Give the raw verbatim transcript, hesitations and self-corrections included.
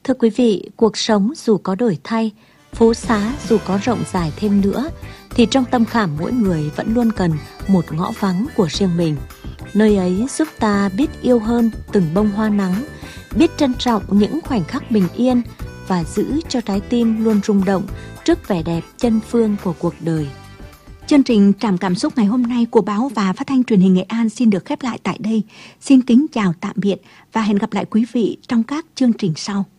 Thưa quý vị, cuộc sống dù có đổi thay, phố xá dù có rộng dài thêm nữa, thì trong tâm khảm mỗi người vẫn luôn cần một ngõ vắng của riêng mình. Nơi ấy giúp ta biết yêu hơn từng bông hoa nắng, biết trân trọng những khoảnh khắc bình yên và giữ cho trái tim luôn rung động trước vẻ đẹp chân phương của cuộc đời. Chương trình Trạm Cảm Xúc ngày hôm nay của báo và phát thanh truyền hình Nghệ An xin được khép lại tại đây. Xin kính chào tạm biệt và hẹn gặp lại quý vị trong các chương trình sau.